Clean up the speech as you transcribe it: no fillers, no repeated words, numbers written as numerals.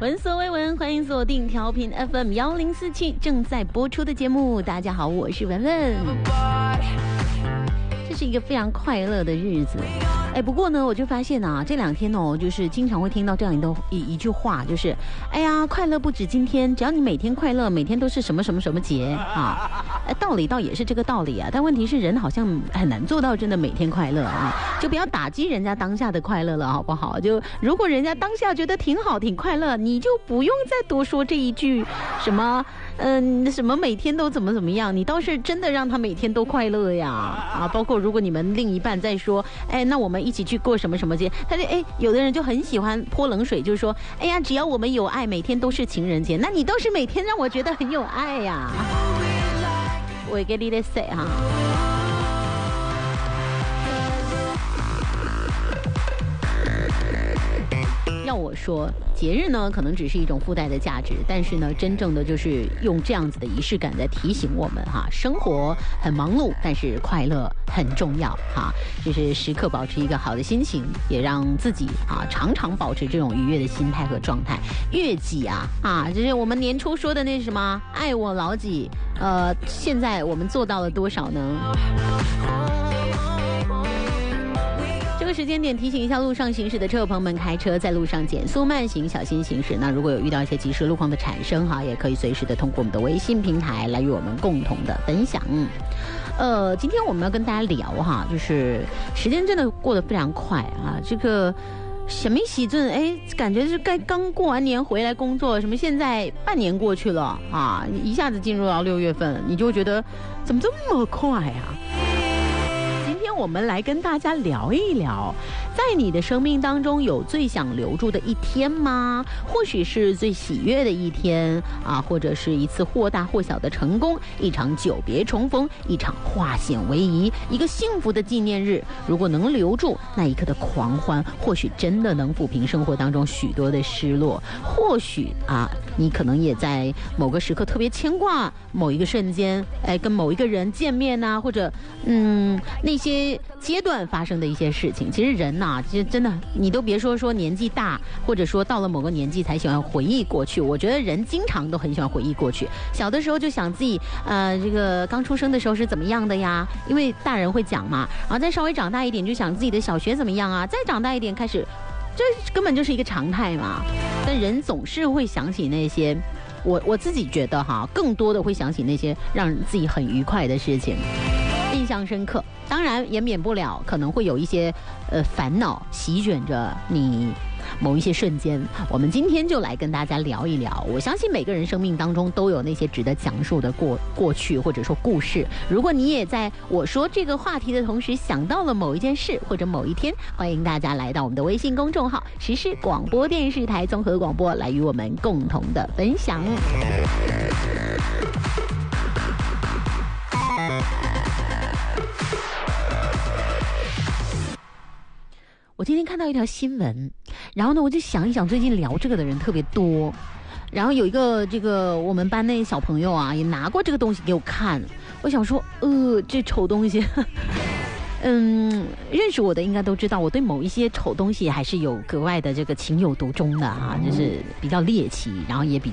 闻所未闻，欢迎锁定调频 FM1047正在播出的节目。大家好，我是文文。这是一个非常快乐的日子。不过呢，我就发现啊，这两天哦，就是经常会听到这样一句话，就是，哎呀，快乐不止今天，只要你每天快乐，每天都是什么什么什么节啊。道理倒也是这个道理啊，但问题是人好像很难做到真的每天快乐啊，就不要打击人家当下的快乐了，好不好？就如果人家当下觉得挺好、挺快乐，你就不用再多说这一句什么。什么每天都怎么样，你倒是真的让他每天都快乐呀啊！包括如果你们另一半在说，那我们一起去过什么什么节，他就有的人就很喜欢泼冷水，就是说，哎呀，只要我们有爱，每天都是情人节，那你倒是每天让我觉得很有爱呀！我给你的 say 哈。要我说，节日呢可能只是一种附带的价值，但是呢，真正的就是用这样子的仪式感在提醒我们哈，生活很忙碌，但是快乐很重要哈，就是时刻保持一个好的心情，也让自己常常保持这种愉悦的心态和状态。悦己就是我们年初说的那什么爱我老己，现在我们做到了多少呢？这个时间点提醒一下路上行驶的车友朋友们，开车在路上减速慢行，小心行驶。那如果有遇到一些即时路况的产生也可以随时的通过我们的微信平台来与我们共同的分享。今天我们要跟大家聊就是时间真的过得非常快啊，这个什么时阵感觉是刚过完年回来工作，什么现在半年过去了一下子进入到6月份，你就会觉得怎么这么快啊？我们来跟大家聊一聊，在你的生命当中有最想留住的一天吗？或许是最喜悦的一天或者是一次或大或小的成功，一场久别重逢，一场化险为夷，一个幸福的纪念日。如果能留住那一刻的狂欢，或许真的能抚平生活当中许多的失落。或许你可能也在某个时刻特别牵挂某一个瞬间，跟某一个人见面或者那些阶段发生的一些事情。其实人其实真的你都别说年纪大，或者说到了某个年纪才喜欢回忆过去，我觉得人经常都很喜欢回忆过去。小的时候就想自己这个刚出生的时候是怎么样的呀，因为大人会讲嘛，然后再稍微长大一点就想自己的小学怎么样再长大一点开始，这根本就是一个常态嘛。但人总是会想起那些我自己觉得更多的会想起那些让自己很愉快的事情，印象深刻。当然也免不了可能会有一些烦恼席卷着你某一些瞬间。我们今天就来跟大家聊一聊，我相信每个人生命当中都有那些值得讲述的过去或者说故事。如果你也在我说这个话题的同时想到了某一件事或者某一天，欢迎大家来到我们的微信公众号时事广播电视台综合广播来与我们共同的分享。我今天看到一条新闻，然后呢我就想一想，最近聊这个的人特别多，然后有一个这个我们班那小朋友也拿过这个东西给我看，我想说这丑东西认识我的应该都知道，我对某一些丑东西还是有格外的这个情有独钟的就是比较猎奇，然后也比